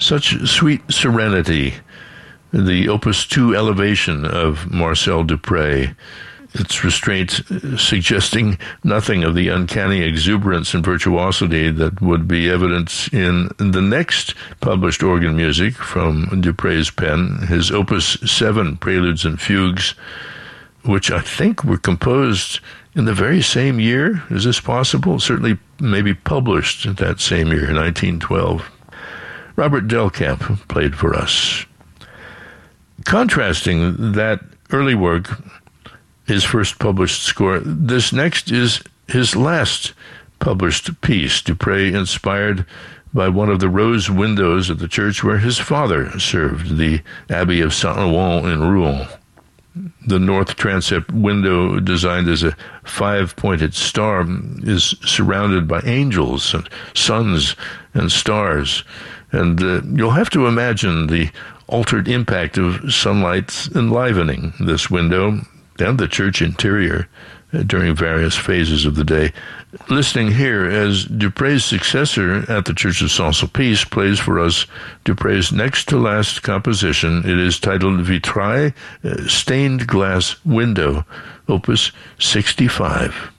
Such sweet serenity, the Opus 2 elevation of Marcel Dupré, its restraint suggesting nothing of the uncanny exuberance and virtuosity that would be evident in the next published organ music from Dupré's pen, his Opus 7 Preludes and Fugues, which I think were composed in the very same year. Is this possible? Certainly maybe published that same year, 1912. Robert Delcamp played for us. Contrasting that early work, his first published score, this next is his last published piece, Dupré inspired by one of the rose windows of the church where his father served, the Abbey of Saint-Ouen in Rouen. The north transept window, designed as a five-pointed star, is surrounded by angels and suns and stars. And you'll have to imagine the altered impact of sunlight enlivening this window and the church interior during various phases of the day. Listening here as Dupré's successor at the Church of Saint-Sulpice plays for us Dupré's next-to-last composition. It is titled Vitrail, Stained Glass Window, Opus 65.